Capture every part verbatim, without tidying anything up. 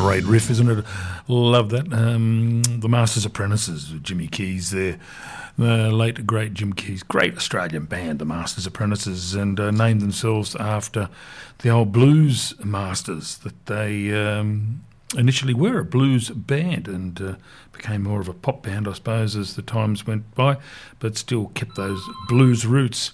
great riff, isn't it? Love that. Um, the Masters Apprentices, Jimmy Keys there. The late, great Jim Keys, great Australian band, the Masters Apprentices, and uh, named themselves after the old blues masters that they um, initially were, a blues band, and uh, became more of a pop band, I suppose, as the times went by, but still kept those blues roots.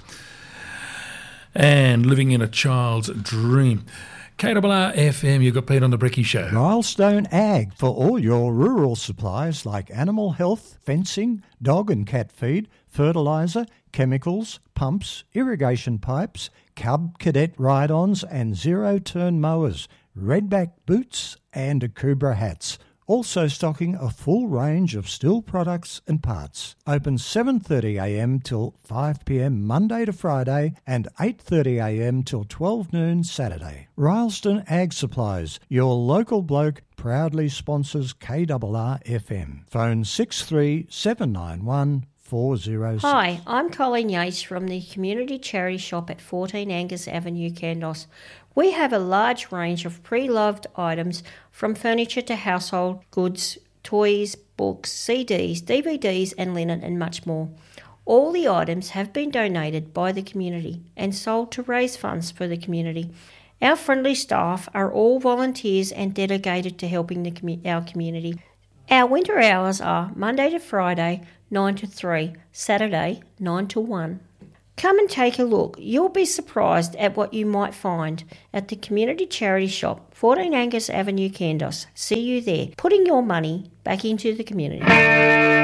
And living in a child's dream. K R R F M, you've got Pete on the Brekkie Show. Milestone Ag for all your rural supplies like animal health, fencing, dog and cat feed, fertiliser, chemicals, pumps, irrigation pipes, Cub Cadet ride-ons and zero-turn mowers, redback boots and Akubra hats. Also stocking a full range of Stihl products and parts. Open seven thirty a m till five p m Monday to Friday and eight thirty a m till twelve noon Saturday. Rylstone Ag Supplies, your local bloke, proudly sponsors K R R F M. Phone six three seven nine one four zero six. Hi, I'm Colleen Yates from the Community Charity Shop at fourteen Angus Avenue, Kandos. We have a large range of pre-loved items from furniture to household goods, toys, books, C Ds, D V Ds and linen and much more. All the items have been donated by the community and sold to raise funds for the community. Our friendly staff are all volunteers and dedicated to helping the commu- our community. Our winter hours are Monday to Friday, nine to three, Saturday, nine to one. Come and take a look. You'll be surprised at what you might find at the Community Charity Shop, fourteen Angus Avenue, Kandos. See you there, putting your money back into the community.